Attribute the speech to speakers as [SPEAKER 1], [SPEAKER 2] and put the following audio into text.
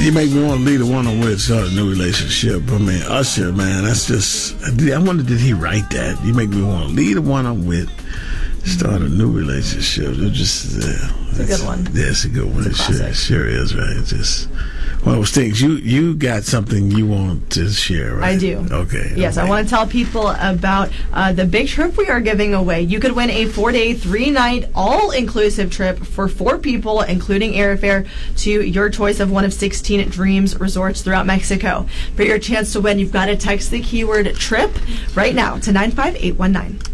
[SPEAKER 1] You make me want to lead a one-on-one, start a new relationship. I mean, Usher, man, that's just... I wonder, did he write that? You make me want to lead a one-on-one, start a new relationship. It's just...
[SPEAKER 2] it's a good one.
[SPEAKER 1] Yeah, it's a good one.
[SPEAKER 2] It's
[SPEAKER 1] It sure is, right? It's just... One of those things. You got something you want to share, right?
[SPEAKER 2] I do.
[SPEAKER 1] Okay.
[SPEAKER 2] Yes, I want to tell people about the big trip we are giving away. You could win a 4-day, 3-night, all-inclusive trip for 4 people, including airfare, to your choice of one of 16 Dreams resorts throughout Mexico. For your chance to win, you've got to text the keyword TRIP right now to 95819.